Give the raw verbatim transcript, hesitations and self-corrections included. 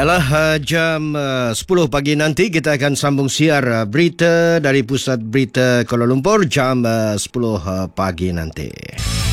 Baiklah, uh, jam uh, sepuluh pagi nanti kita akan sambung siar uh, berita dari Pusat Berita Kuala Lumpur jam uh, sepuluh uh, pagi nanti.